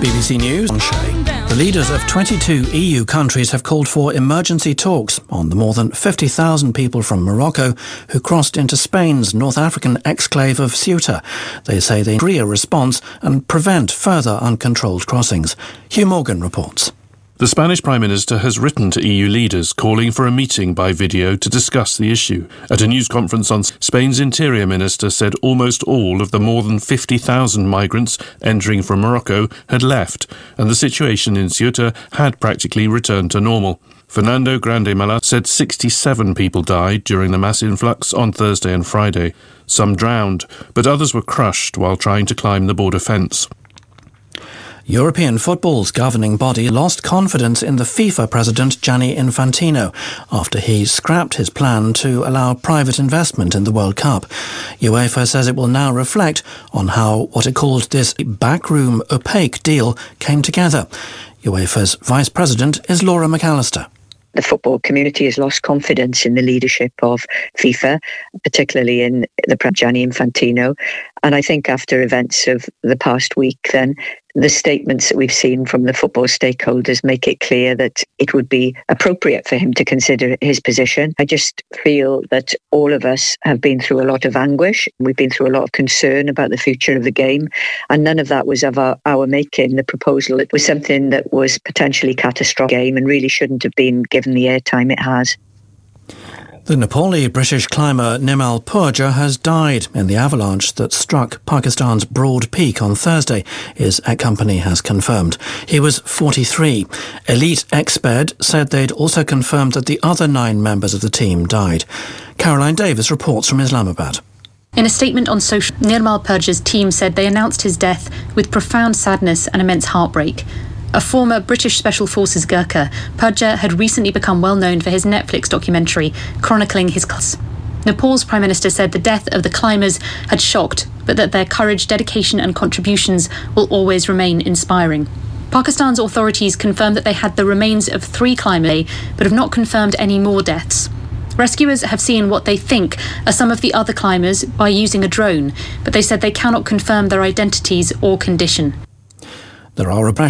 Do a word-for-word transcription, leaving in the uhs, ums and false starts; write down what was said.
B B C News. The leaders of twenty-two E U countries have called for emergency talks on the more than fifty thousand people from Morocco who crossed into Spain's North African exclave of Ceuta. They say they agree a response and prevent further uncontrolled crossings. Hugh Morgan reports. The Spanish Prime Minister has written to E U leaders calling for a meeting by video to discuss the issue. At a news conference on Spain's Interior Minister said almost all of the more than fifty thousand migrants entering from Morocco had left, and the situation in Ceuta had practically returned to normal. Fernando Grande Mala said sixty-seven people died during the mass influx on Thursday and Friday. Some drowned, but others were crushed while trying to climb the border fence. European football's governing body lost confidence in the FIFA president Gianni Infantino after he scrapped his plan to allow private investment in the World Cup. UEFA says it will now reflect on how what it called this backroom opaque deal came together. UEFA's vice president is Laura McAllister. The football community has lost confidence in the leadership of FIFA, particularly in the President Gianni Infantino. And I think after events of the past week, then the statements that we've seen from the football stakeholders make it clear that it would be appropriate for him to consider his position. I just feel that all of us have been through a lot of anguish. We've been through a lot of concern about the future of the game. And none of that was of our, our making. The proposal, it was something that was potentially catastrophic game and really shouldn't have been given the airtime it has. The Nepali British climber Nimal Purja has died in the avalanche that struck Pakistan's Broad Peak on Thursday, his company has confirmed. He was forty-three. Elite Exped said they'd also confirmed that the other nine members of the team died. Caroline Davis reports from Islamabad. In a statement on social, Nirmal Purja's team said they announced his death with profound sadness and immense heartbreak. A former British Special Forces Gurkha, Purja had recently become well known for his Netflix documentary chronicling his class. Nepal's Prime Minister said the death of the climbers had shocked, but that their courage, dedication and contributions will always remain inspiring. Pakistan's authorities confirmed that they had the remains of three climbers, but have not confirmed any more deaths. Rescuers have seen what they think are some of the other climbers by using a drone, but they said they cannot confirm their identities or condition. There are